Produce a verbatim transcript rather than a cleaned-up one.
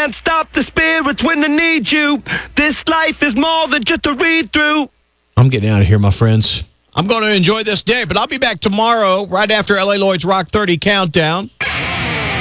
can't stop the spirits when they need you. This life is more than just a read-through. I'm getting out of here, my friends. I'm going to enjoy this day, but I'll be back tomorrow right after L A. Lloyd's Rock thirty Countdown.